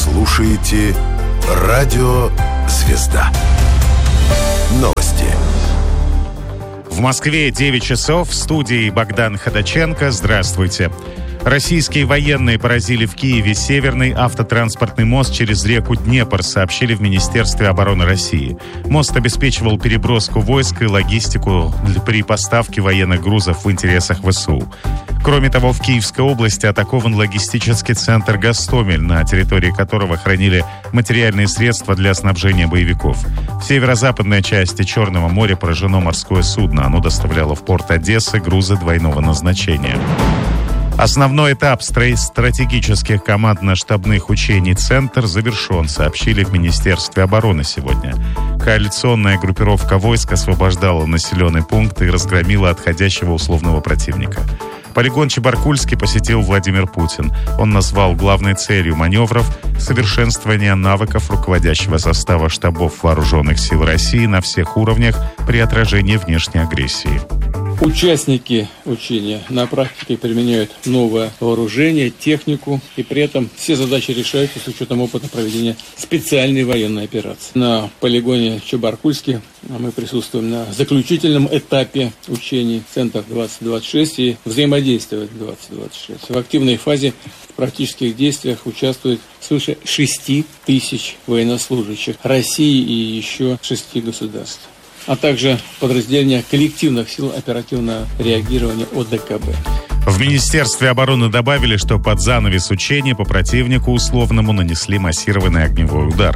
слушаете «Радио Звезда». Новости. В Москве 9 часов. В студии Богдан Ходаченко. Здравствуйте. Российские военные поразили в Киеве северный автотранспортный мост через реку Днепр, сообщили в Министерстве обороны России. Мост обеспечивал переброску войск и логистику при поставке военных грузов в интересах ВСУ. Кроме того, в Киевской области атакован логистический центр «Гостомель», на территории которого хранили материальные средства для снабжения боевиков. В северо-западной части Черного моря поражено морское судно. Оно доставляло в порт Одессы грузы двойного назначения. Основной этап стратегических командно-штабных учений «Центр» завершен, сообщили в Министерстве обороны сегодня. Коалиционная группировка войск освобождала населенный пункт и разгромила отходящего условного противника. Полигон Чебаркульский посетил Владимир Путин. Он назвал главной целью маневров совершенствование навыков руководящего состава штабов вооруженных сил России на всех уровнях при отражении внешней агрессии. Участники учения на практике применяют новое вооружение, технику, и при этом все задачи решаются с учетом опыта проведения специальной военной операции. На полигоне Чебаркульский мы присутствуем на заключительном этапе учений «Центр 2026» и взаимодействие 2026. В активной фазе в практических действиях участвует свыше 6 тысяч военнослужащих России и еще 6 государств, а также подразделения коллективных сил оперативного реагирования ОДКБ. В Министерстве обороны добавили, что под занавес учений по противнику условному нанесли массированный огневой удар.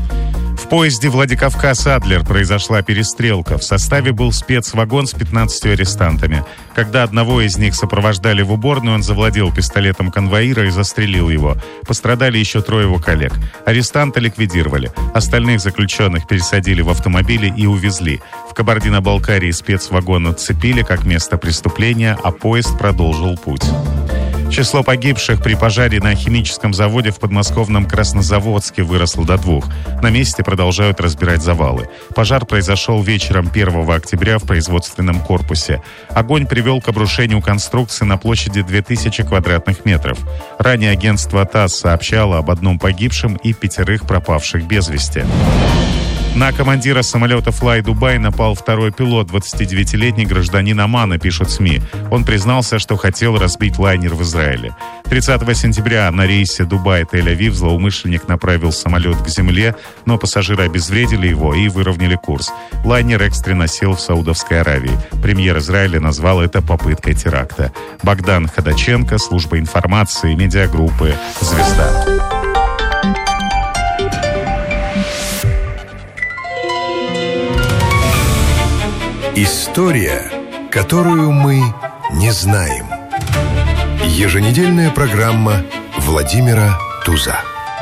В поезде Владикавказ-Адлер произошла перестрелка. В составе был спецвагон с 15 арестантами. Когда одного из них сопровождали в уборную, он завладел пистолетом конвоира и застрелил его. Пострадали еще 3 его коллег. Арестанта ликвидировали. Остальных заключенных пересадили в автомобили и увезли. В Кабардино-Балкарии спецвагон отцепили как место преступления, а поезд продолжил путь. Число погибших при пожаре на химическом заводе в подмосковном Краснозаводске выросло до 2. На месте продолжают разбирать завалы. Пожар произошел вечером 1 октября в производственном корпусе. Огонь привел к обрушению конструкции на площади 2000 квадратных метров. Ранее агентство ТАСС сообщало об 1 погибшем и 5 пропавших без вести. На командира самолета Fly Dubai напал 2-й пилот, 29-летний гражданин Омана, пишут СМИ. Он признался, что хотел разбить лайнер в Израиле. 30 сентября на рейсе Дубай-Тель-Авив злоумышленник направил самолет к земле, но пассажиры обезвредили его и выровняли курс. Лайнер экстренно сел в Саудовской Аравии. Премьер Израиля назвал это попыткой теракта. Богдан Ходаченко, служба информации, медиагруппы «Звезда». История, которую мы не знаем. Еженедельная программа Владимира Туза.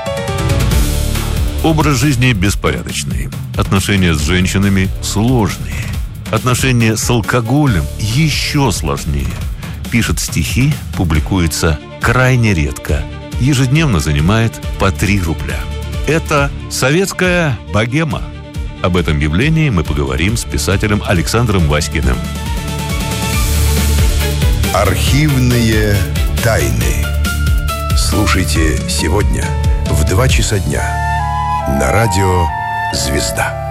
Образ жизни беспорядочный. Отношения с женщинами сложные. Отношения с алкоголем еще сложнее. Пишет стихи, публикуется крайне редко. Ежедневно занимает по 3 рубля. Это советская богема. Об этом явлении мы поговорим с писателем Александром Васькиным. Архивные тайны. Слушайте сегодня в 2 часа дня на радио «Звезда».